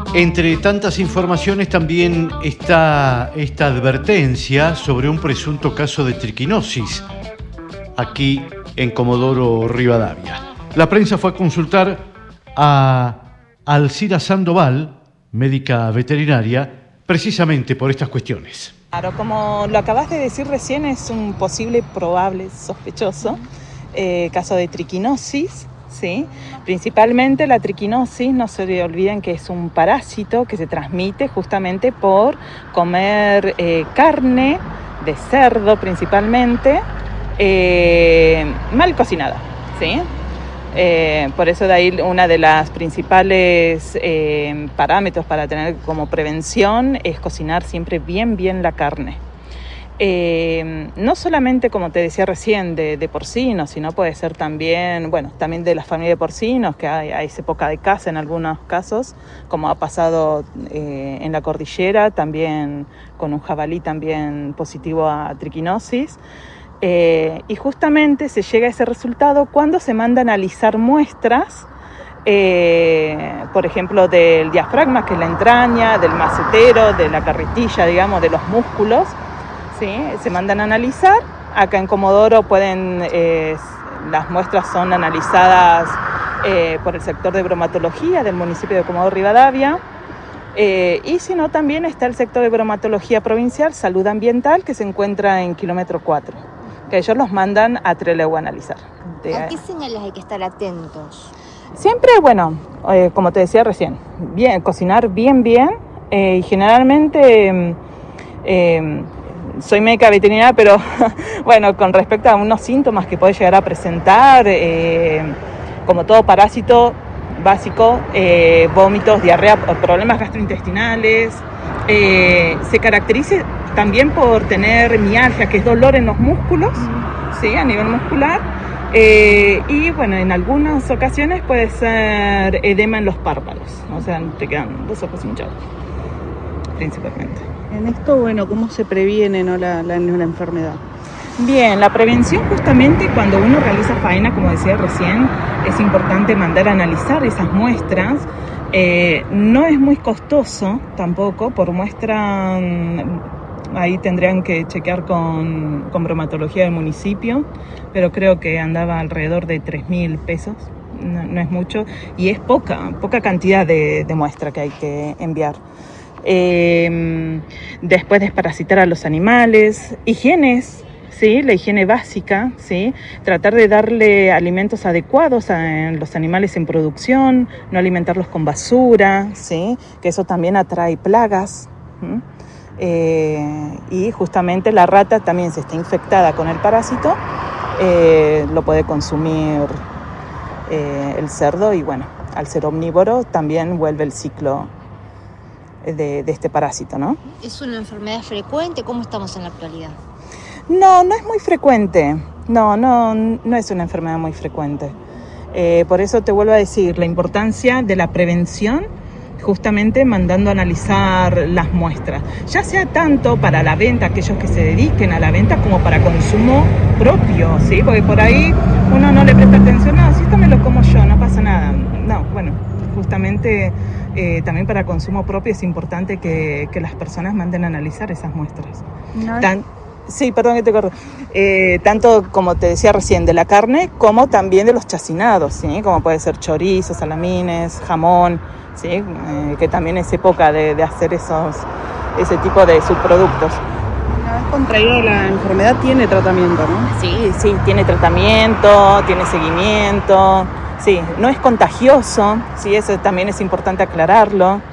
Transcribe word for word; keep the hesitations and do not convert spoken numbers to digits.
Entre tantas informaciones también está esta advertencia sobre un presunto caso de triquinosis aquí en Comodoro Rivadavia. La prensa fue a consultar a Alcira Sandoval, médica veterinaria, precisamente por estas cuestiones. Claro, como lo acabas de decir recién, es un posible probable sospechoso eh, caso de triquinosis. Sí, principalmente la triquinosis, no se olviden que es un parásito que se transmite justamente por comer eh, carne de cerdo principalmente, eh, mal cocinada, ¿sí? Eh, por eso de ahí una de las principales eh, parámetros para tener como prevención es cocinar siempre bien bien la carne. Eh, no solamente, como te decía recién, de, de porcinos, sino puede ser también, bueno, también de la familia de porcinos, que hay, hay época de caza en algunos casos, como ha pasado eh, en la cordillera, también con un jabalí también positivo a triquinosis. Eh, y justamente se llega a ese resultado cuando se manda a analizar muestras, eh, por ejemplo, del diafragma, que es la entraña, del macetero, de la carretilla, digamos, de los músculos. Sí, se mandan a analizar. Acá en Comodoro pueden, eh, las muestras son analizadas eh, por el sector de bromatología del municipio de Comodoro Rivadavia. Eh, y si no, también está el sector de bromatología provincial, salud ambiental, que se encuentra en kilómetro cuatro, que ellos los mandan a Trelew a analizar. ¿A qué señales hay que estar atentos? Siempre, bueno, eh, como te decía recién, bien, cocinar bien, bien, eh, y generalmente... Eh, Soy médica veterinaria, pero bueno, con respecto a unos síntomas que puede llegar a presentar, eh, como todo parásito básico, eh, vómitos, diarrea, problemas gastrointestinales, eh, se caracteriza también por tener mialgia, que es dolor en los músculos, ¿sí? A nivel muscular, eh, y bueno, en algunas ocasiones puede ser edema en los párpados, o sea, te quedan los ojos hinchados, principalmente. En esto, bueno, ¿cómo se previene, no, la, la, la enfermedad? Bien, la prevención justamente cuando uno realiza faena, como decía recién, es importante mandar a analizar esas muestras. Eh, no es muy costoso tampoco, por muestra, ahí tendrían que chequear con, con bromatología del municipio, pero creo que andaba alrededor de tres mil pesos, no, no es mucho, y es poca, poca cantidad de, de muestra que hay que enviar. Eh, después desparasitar a los animales, higienes, ¿sí? La higiene básica, ¿sí? Tratar de darle alimentos adecuados a los animales en producción, no alimentarlos con basura, ¿sí? Que eso también atrae plagas, ¿sí? Eh, y justamente la rata también, si está infectada con el parásito, eh, lo puede consumir eh, el cerdo, y bueno, al ser omnívoro también vuelve el ciclo De, de este parásito, ¿no? ¿Es una enfermedad frecuente? ¿Cómo estamos en la actualidad? No, no es muy frecuente. No, no, no es una enfermedad muy frecuente. Eh, por eso te vuelvo a decir la importancia de la prevención, justamente mandando a analizar las muestras. Ya sea tanto para la venta, aquellos que se dediquen a la venta, como para consumo propio, ¿sí? Porque por ahí uno no le presta atención. No, si esto me lo como yo, no pasa nada. No, bueno, justamente... Eh, también para consumo propio es importante que, que las personas manden a analizar esas muestras. No. Tan, sí, perdón que te corto. Eh, tanto, como te decía recién, de la carne, como también de los chacinados, ¿sí? Como puede ser chorizo, salamines, jamón, ¿sí? Eh, que también es época de, de hacer esos, ese tipo de subproductos. Una vez contraída la enfermedad, tiene tratamiento, ¿no? Sí, sí, tiene tratamiento, tiene seguimiento. Sí, no es contagioso, sí, eso también es importante aclararlo.